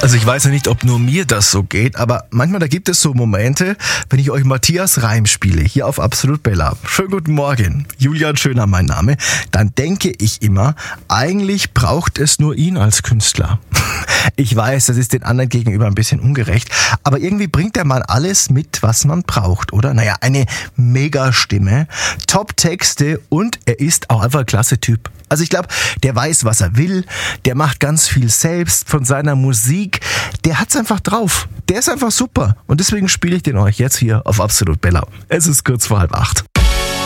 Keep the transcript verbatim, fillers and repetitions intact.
Also ich weiß ja nicht, ob nur mir das so geht, aber manchmal da gibt es so Momente, wenn ich euch Matthias Reim spiele, hier auf Absolut Bella. Schönen guten Morgen, Julian Schöner mein Name. Dann denke ich immer, eigentlich braucht es nur ihn als Künstler. Ich weiß, das ist den anderen gegenüber ein bisschen ungerecht, aber irgendwie bringt der Mann alles mit, was man braucht, oder? Naja, eine Mega-Stimme, Top-Texte und er ist auch einfach ein klasse Typ. Also ich glaube, der weiß, was er will, der macht ganz viel selbst von seiner Musik, der hat's einfach drauf. Der ist einfach super und deswegen spiele ich den euch jetzt hier auf Absolut Bella. Es ist kurz vor halb acht.